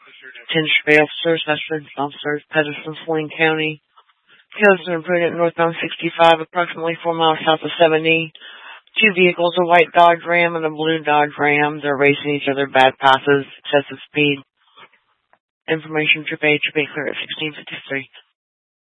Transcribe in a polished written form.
Attention Bay officers, Veterans officers, Pedersen, Saline County. Codes are imprudent northbound 65, approximately 4 miles south of 70. Two vehicles, a white Dodge Ram and a blue Dodge Ram. They're racing each other, bad passes, excessive speed. Information, trip A clear at 1653.